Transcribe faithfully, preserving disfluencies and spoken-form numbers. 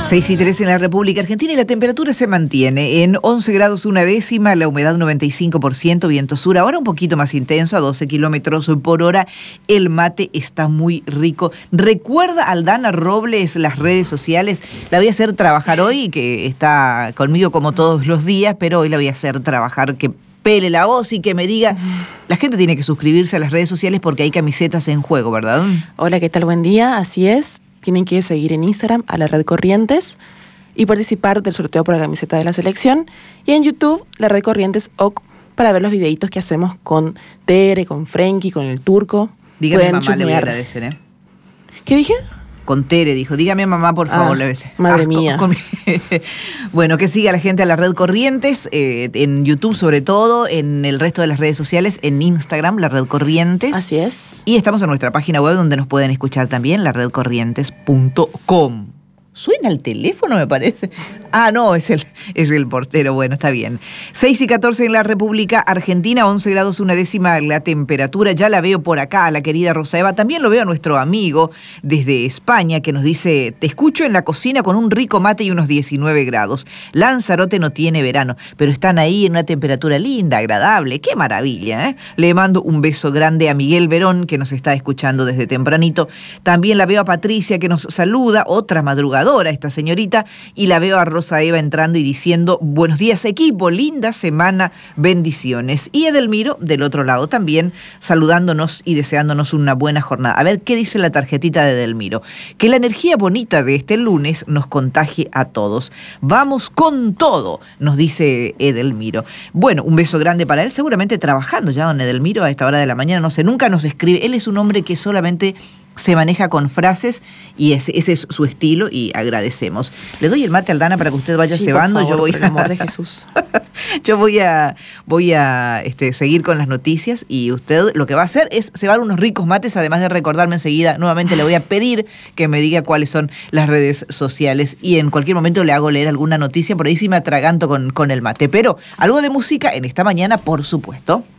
seis y tres en la República Argentina y la temperatura se mantiene en once grados una décima, la humedad noventa y cinco por ciento, viento sur ahora un poquito más intenso a doce kilómetros por hora. El mate está muy rico. Recuerda Aldana Robles las redes sociales. La voy a hacer trabajar hoy, que está conmigo como todos los días, pero hoy la voy a hacer trabajar que pele la voz y que me diga. La gente tiene que suscribirse a las redes sociales porque hay camisetas en juego, ¿verdad? Hola, ¿qué tal? Buen día, así es. Tienen que seguir en Instagram a la Red Corrientes y participar del sorteo por la camiseta de la selección. Y en YouTube, la Red Corrientes O C, para ver los videitos que hacemos con Tere, con Frenkie, con el Turco. Dígame a mamá, le voy a agradecer, ¿eh? ¿Qué dije? Con Tere, dijo. Dígame a mamá, por favor, ah, le besé. Madre ah, mía. Con, con... Bueno, que siga la gente a la Red Corrientes, eh, en YouTube sobre todo, en el resto de las redes sociales, en Instagram, la Red Corrientes. Así es. Y estamos en nuestra página web donde nos pueden escuchar también, la red corrientes punto com. Suena el teléfono, me parece. Ah, no, es el, es el portero. Bueno, está bien. seis y catorce en la República Argentina, once grados una décima la temperatura. Ya la veo por acá, a la querida Rosa Eva. También lo veo a nuestro amigo desde España, que nos dice: te escucho en la cocina con un rico mate y unos diecinueve grados. Lanzarote no tiene verano, pero están ahí en una temperatura linda, agradable. ¡Qué maravilla! ¿eh? Le mando un beso grande a Miguel Verón, que nos está escuchando desde tempranito. También la veo a Patricia, que nos saluda, otra madrugadora esta señorita, y la veo a Rosa Eva entrando y diciendo: buenos días equipo, linda semana, bendiciones. Y Edelmiro del otro lado también saludándonos y deseándonos una buena jornada. A ver qué dice la tarjetita de Edelmiro: que la energía bonita de este lunes nos contagie a todos. Vamos con todo, nos dice Edelmiro. Bueno, un beso grande para él, seguramente trabajando ya don Edelmiro a esta hora de la mañana, no sé, nunca nos escribe. Él es un hombre que solamente se maneja con frases y ese, ese es su estilo y agradecemos. Le doy el mate a Aldana para que usted vaya sí, cebando. Por favor, yo voy por el amor de Jesús. Yo voy a voy a este, seguir con las noticias y usted lo que va a hacer es cebar unos ricos mates, además de recordarme enseguida. Nuevamente le voy a pedir que me diga cuáles son las redes sociales y en cualquier momento le hago leer alguna noticia, por ahí sí me atraganto con, con el mate. Pero algo de música en esta mañana, por supuesto.